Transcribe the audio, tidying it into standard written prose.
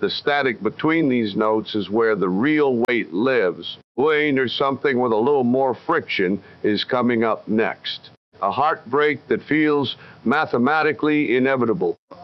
The static between these notes is where the real weight lives. Wayne, or something with a little more friction, is coming up next. A heartbreak that feels mathematically inevitable.